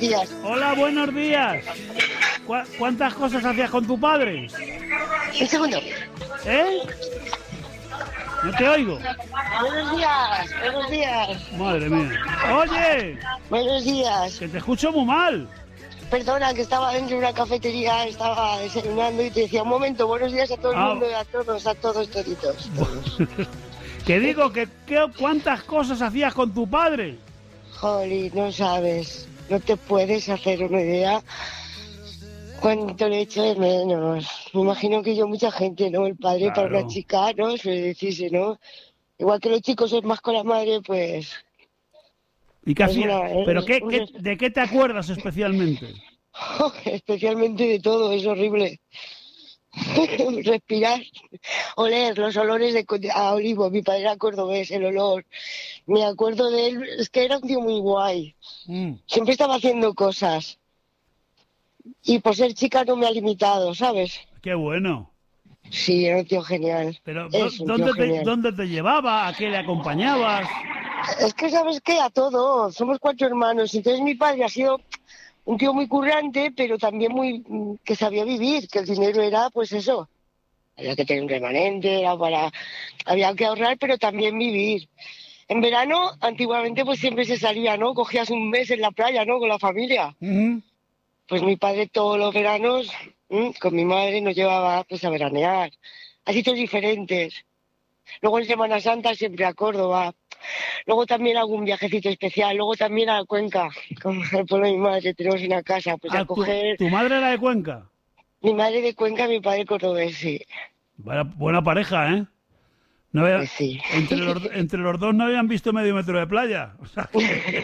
días. Hola, buenos días. ¿Cuántas cosas hacías con tu padre? Un segundo. ¿Eh? No te oigo. Buenos días, buenos días. Madre mía. Oye, Buenos días. que te escucho muy mal. Perdona, que estaba dentro de una cafetería, estaba desayunando y te decía, un momento, buenos días a todo el mundo, a todos toditos. Que digo, ¿cuántas cosas hacías con tu padre? Jolín, no sabes, no te puedes hacer una idea cuánto le echo de menos. Me imagino que mucha gente, ¿no? El padre Claro. para una chica, ¿no? Suele decirse, ¿no? Igual que los chicos es más con la madre, pues... ¿Y qué hacías? ¿Pero de qué te acuerdas especialmente? Especialmente de todo, es horrible. Respirar, oler los olores a olivo. Mi padre era cordobés, el olor. Me acuerdo de él, es que era un tío muy guay. Siempre estaba haciendo cosas. Y por ser chica no me ha limitado, ¿sabes? ¡Qué bueno! Sí, era un tío genial. Pero ¿dónde te llevaba? ¿A qué le acompañabas? Es que, ¿sabes qué? A todo. Somos 4 hermanos. Entonces mi padre ha sido un tío muy currante, pero también muy que sabía vivir, que el dinero era, pues eso. Había que tener un remanente, había que ahorrar, pero también vivir. En verano, antiguamente, pues siempre se salía, ¿no? Cogías un mes en la playa, ¿no? Con la familia. Pues mi padre todos los veranos con mi madre nos llevaba pues a veranear a sitios diferentes. Luego en Semana Santa siempre a Córdoba. Luego también algún viajecito especial. Luego también a Cuenca, con el pueblo de mi madre. Tenemos una casa, pues a coger... ¿Tu madre era de Cuenca? Mi madre de Cuenca, mi padre cordobés, sí. Buena pareja, ¿eh? No había, Pues sí. entre los dos no habían visto medio metro de playa. O sea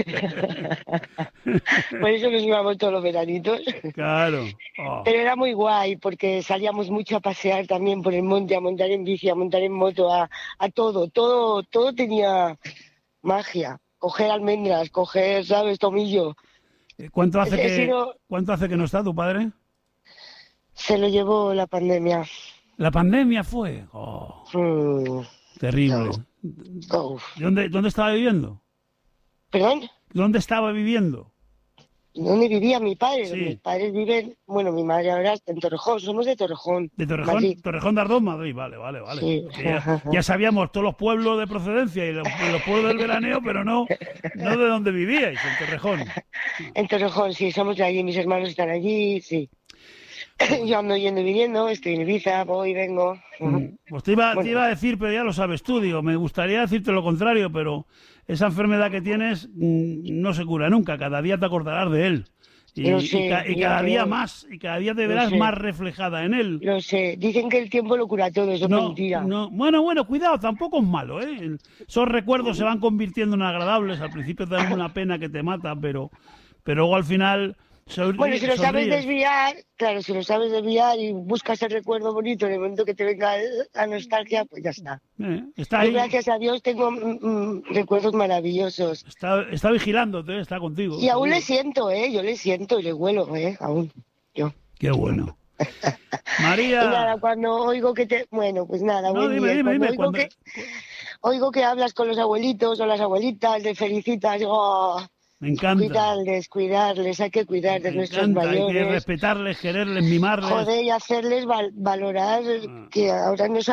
Por eso nos íbamos todos los veranitos. Claro. Pero era muy guay porque salíamos mucho a pasear también por el monte, a montar en bici, a montar en moto, a todo tenía magia. Coger almendras, coger, ¿sabes? Tomillo. ¿Cuánto hace que no está tu padre? Se lo llevó la pandemia. ¿La pandemia fue? Terrible. ¿Dónde estaba viviendo? ¿Perdón? ¿Dónde estaba viviendo? ¿Dónde vivía mi padre? Sí. Mis padres viven, bueno, mi madre ahora está en Torrejón, somos de Torrejón. ¿De Torrejón? Madrid. Torrejón de Ardoz, Madrid, vale. Sí. Ya sabíamos todos los pueblos de procedencia y los pueblos del veraneo, pero no de dónde vivíais, en Torrejón. En Torrejón, sí, somos de allí, mis hermanos están allí, sí. Yo ando yendo y viniendo, estoy en Ibiza, voy y vengo. Pues te iba a decir, pero ya lo sabes tú, digo, me gustaría decirte lo contrario, pero esa enfermedad que tienes no se cura nunca, cada día te acordarás de él. Y cada día más, y cada día te verás más reflejada en él. Lo sé, dicen que el tiempo lo cura todo, eso es mentira. Bueno, cuidado, tampoco es malo, ¿eh? Esos recuerdos se van convirtiendo en agradables, al principio te dan una pena que te mata, pero luego al final... Bueno, si lo sabes desviar, claro, si lo sabes desviar y buscas el recuerdo bonito en el momento que te venga la nostalgia, pues ya está. Está ahí. Yo, gracias a Dios, tengo recuerdos maravillosos. Está vigilándote, está contigo. Y aún le siento, yo le siento y le huelo, aún, yo. Qué bueno. María. Y nada, cuando oigo que te... Bueno, pues nada, dime. Oigo que hablas con los abuelitos o las abuelitas, les felicitas, digo... Me encanta. Cuidarles, hay que cuidar de nuestros mayores. Hay que respetarles, quererles, mimarles. Joder, y hacerles valorar que ahora no